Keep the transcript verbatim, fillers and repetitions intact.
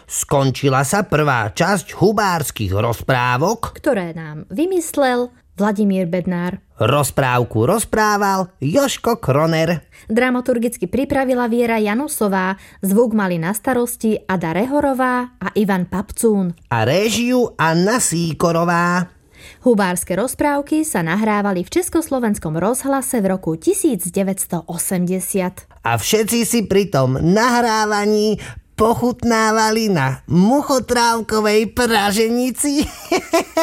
Skončila sa prvá časť hubárskych rozprávok, ktoré nám vymyslel Vladimír Bednár. Rozprávku rozprával Jožko Kroner. Dramaturgicky pripravila Viera Janusová, zvuk mali na starosti Ada Rehorová a Ivan Papcún. A réžiu Anna Síkorová. Hubárske rozprávky sa nahrávali v Československom rozhlase v roku devätnásťstoosemdesiat. A všetci si pri tom nahrávaní pochutnávali na muchotrávkovej praženici.